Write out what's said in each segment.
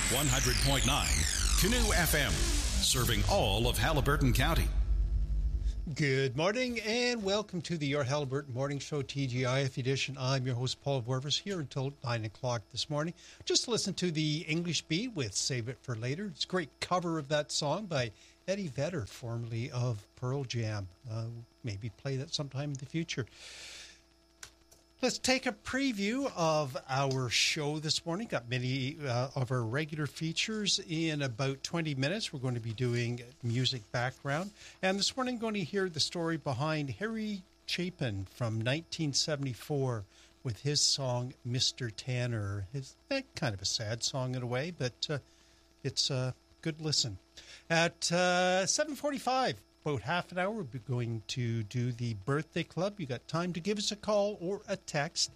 100.9 Canoe FM, serving all of Haliburton County. Good morning and welcome to the Your Haliburton Morning Show, TGIF edition. I'm your host, Paul Wervers, here until 9 o'clock this morning. Just listen to the English Beat with Save It for Later. It's a great cover of that song by Eddie Vedder, formerly of Pearl Jam. Maybe play that sometime in the future. Let's take a preview of our show this morning. Got many of our regular features. In about 20 minutes, we're going to be doing music background. And this morning, I'm going to hear the story behind Harry Chapin from 1974 with his song, Mr. Tanner. It's kind of a sad song in a way, but it's a good listen. At 7:45, about half an hour, we'll be going to do the Birthday Club. You got time to give us a call or a text,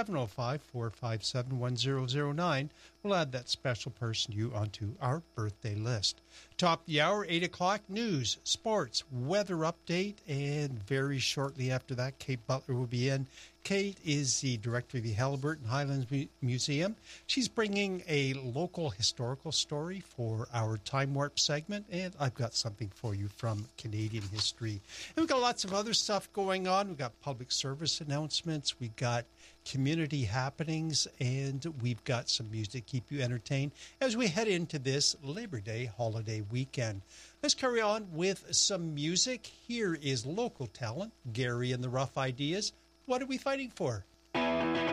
705-457-1009. We'll add that special person you onto our birthday list. Top of the hour, 8 o'clock, news, sports, weather update, and very shortly after that, Kate Butler will be in. Kate is the director of the Haliburton Highlands Museum. She's bringing a local historical story for our Time Warp segment, and I've got something for you from Canadian history. And we've got lots of other stuff going on. We've got public service announcements. We've got community happenings, and we've got some music to keep you entertained as we head into this Labor Day holiday weekend. Let's carry on with some music. Here is local talent, Gary and the Rough Ideas. What are we fighting for?